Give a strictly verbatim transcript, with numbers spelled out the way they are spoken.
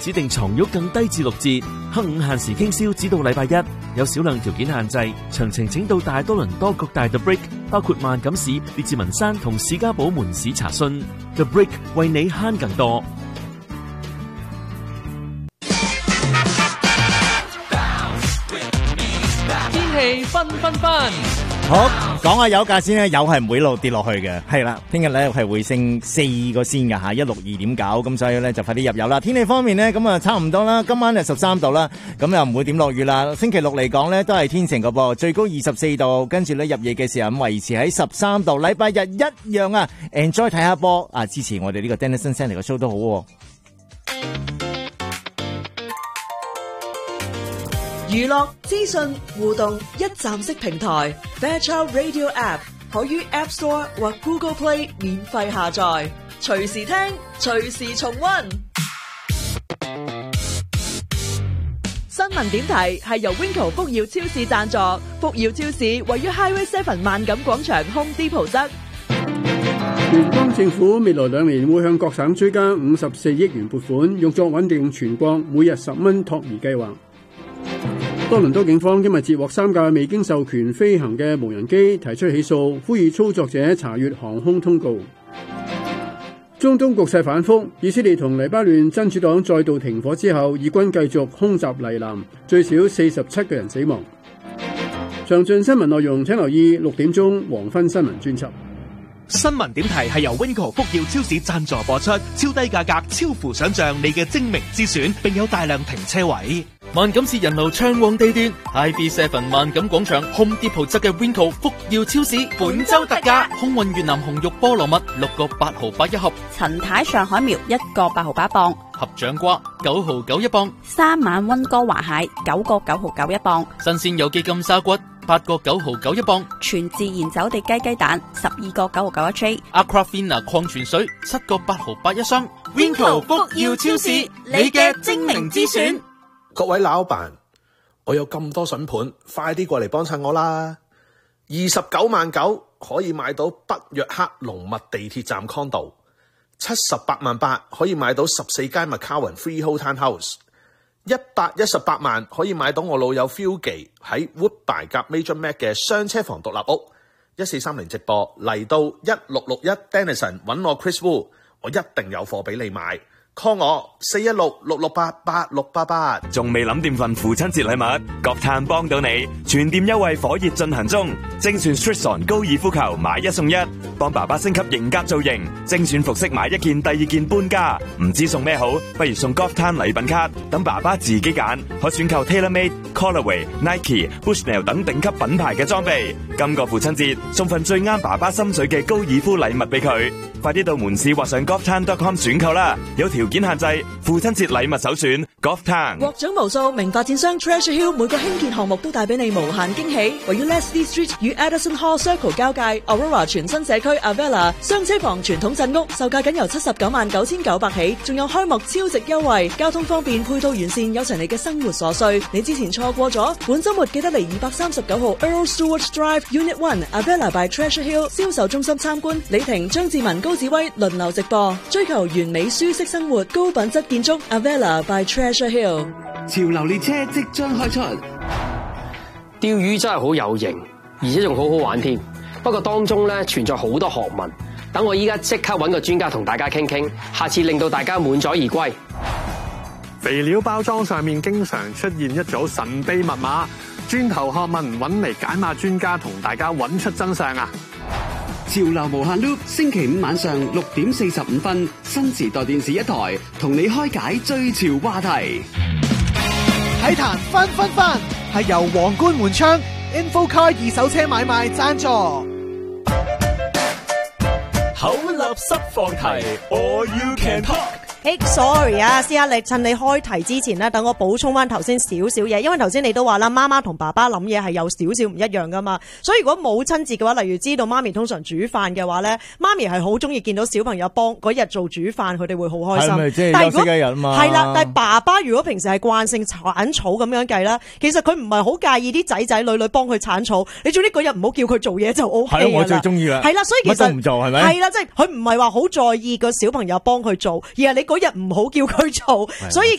指定床褥更低至六折。黑五限時傾銷只到禮拜一，有少量條件限制。詳情請到大多倫多各大 The Brick， 包括萬錦市、列治文山同史嘉堡門市查詢。The Brick 為你慳更多。 天氣分分分。 好，講下油價先咧，油係唔會一路跌落去嘅，係啦，聽日咧係會升四個先㗎吓，一六二點九，咁所以咧就快啲入油啦。天氣方面咧，咁啊差唔多啦，今晚就十三度啦，咁又唔會點落雨啦。星期六嚟講咧都係天晴㗎噃，最高二十四度，跟住咧入夜嘅時候咁維持喺十三度。禮拜日一樣啊 ，enjoy 睇下波啊，支持我哋呢個 Denison Center 嘅 show 都好喎。 娛樂資訊互動一站式平台 Fairchild Radio App 可於 App Store 或 Google Play 免費下載，隨時聽，隨時重溫。新聞點題係由 Winco 福耀超市贊助，福耀超市位於 Highway Seven 萬錦廣場 Home Depot 側。 聯邦政府未來兩年會向各省追加五十四億元撥款，用作穩定全國每日十蚊托兒計劃。多倫多警方今日截獲三架未經授權飛行嘅無人機，提出起訴，呼籲操作者查閱航空通告。中東局勢反覆，以色列同黎巴嫩真主黨再度停火之後，以軍繼續空襲黎南，最少四十七個人死亡。詳盡新聞內容請留意六點鐘黃昏新聞專輯。 新聞點題係由 Winco 福耀超市贊助播出，超低價格，超乎想象，你嘅精明之選，並有大量停車位。 萬錦市人流暢旺地段 I B Seven 萬錦廣場 Home Depot 側嘅 Winco 福耀超市本周特價，空運越南紅肉菠蘿蜜六個八毫八一盒， 陳太上海苗一個八毫八磅， 合掌瓜九毫九一磅， 三晚溫哥華蟹九個九毫九一磅， 新鮮有機金沙骨八個九毫九一磅， 全自然走地雞雞蛋十二個九毫九一 tray， Aquafina 礦泉水七個八毫八一箱。Winco 福耀超市，你嘅精明之選。 各位老闆，我有咁多筍盤，快啲過嚟幫襯我啦！二十九萬九可以買到北約克龍密地鐵站 condo， 七十八萬八可以買到十四間 McCowan Freehold Townhouse， 一百一十八萬可以買到我老友 Philgy 喺 Woodbine 夾 Major Mac 嘅雙車房獨立屋。一四三零直播嚟到一六六一 Denison 揾我 Chris Wu， 我一定有貨俾你買。call 我四一六六六八八六八八。 仲未諗掂份父親節禮物？國泰幫到你，全店優惠火熱進行中。精選 Stritson 高爾夫球買一送一，幫爸爸升級型格造型。精選服飾買一件第二件半價，唔知送咩好，不如送 Golf Time 禮品卡，等爸爸自己揀，可選購 TaylorMade、Callaway、Nike、Bushnell 等頂級品牌嘅裝備。今個父親節送份最啱爸爸心水嘅高爾夫禮物俾佢，快啲到門市或上 golf time dot com 選購啦！有條件限制，父親節禮物首選 Golf Time。 獲獎無數，名發展商 Treasure Hill 每個興建項目都帶俾你無限驚喜。位於 Leslie Street 與 Addison Hall Circle 交界 Aurora 全新社區 Avella 雙車房傳統鎮屋，售價僅由七十九萬九千九百起，仲有開幕超值優惠，交通方便，配套完善，有齊你嘅生活所需。你之前錯過咗，本週末記得嚟二百三十九號 Earl Stewart Drive Unit One Avella by Treasure Hill 銷售中心參觀。李婷、張志文、高志威輪流直播，追求完美舒適生活，高品質建築 Avella by Treasure Hill。 潮流列車即將開出， 釣魚真係好有型，而且仲好好玩添。不過當中咧存在好多學問，等我依家即刻揾個專家同大家傾傾，下次令到大家滿載而歸。 肥料包裝上面經常出現一組神秘密碼，轉頭學問揾嚟解碼專家同大家揾出真相啊！ 潮流無限 loop， 星期五晚上六點四十五分，新時代電視一台同你開解最潮話題。 體壇分分分係由皇冠門窗 InfoCar 二手車買賣贊助。 口立濕放題 ，All you can talk。 誒、hey，sorry 啊，思雅，你趁你開題之前咧，等我補充翻頭先少少嘢，因為頭先你都話啦，媽媽同爸爸諗嘢係有少少唔一樣噶嘛，所以如果母親節嘅話，例如知道媽咪通常煮飯嘅話咧，媽咪係好中意見到小朋友幫嗰日做煮飯，佢哋會好開心。係咪即係休息一日嘛？係啦，但係爸爸如果平時係慣性鏟草咁樣計啦，其實佢唔係好介意啲仔仔女女幫佢鏟草，你總之嗰日唔好叫佢做嘢就 O K 啦。係我最中意啦。係啦，所以其實乜都唔做係咪？係啦，即係佢唔係話好在意個小朋友幫佢做，而係你嗰日唔好叫佢做，所以